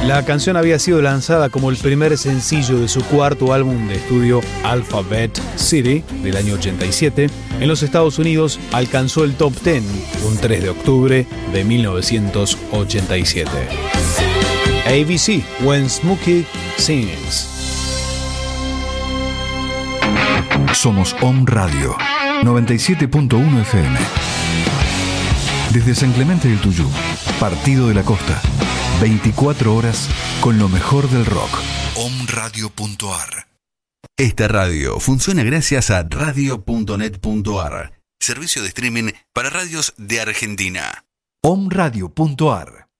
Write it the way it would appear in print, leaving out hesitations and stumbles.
La canción había sido lanzada como el primer sencillo de su cuarto álbum de estudio Alphabet City del año 87. En los Estados Unidos alcanzó el top 10 un 3 de octubre de 1987. ABC, When Smokey Sings. Somos Om Radio 97.1 FM. Desde San Clemente del Tuyú, Partido de la Costa. 24 horas con lo mejor del rock. Omradio.ar. Esta radio funciona gracias a radio.net.ar, servicio de streaming para radios de Argentina. Omradio.ar.